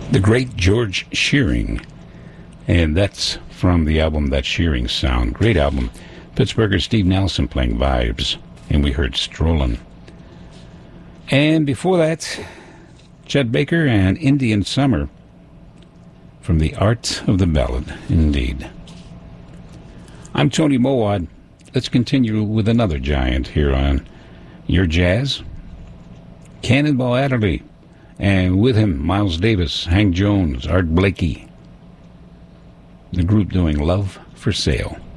the great George Shearing. And that's from the album That Shearing Sound. Great album. Pittsburgher Steve Nelson playing Vibes. And we heard Strollin'. And before that, Chet Baker and Indian Summer from The Art of the Ballad, indeed. I'm Tony Mowat. Let's continue with another giant here on Your Jazz. Cannonball Adderley. And with him, Miles Davis, Hank Jones, Art Blakey. The group doing Love for Sale.